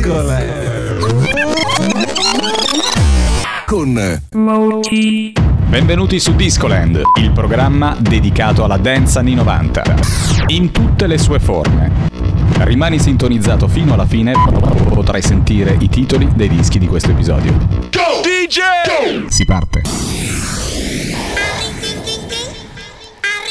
Discoland con Moti. Benvenuti su Discoland, il programma dedicato alla dance anni 90, in tutte le sue forme. Rimani sintonizzato fino alla fine, potrai sentire i titoli dei dischi di questo episodio. Go DJ! Si parte.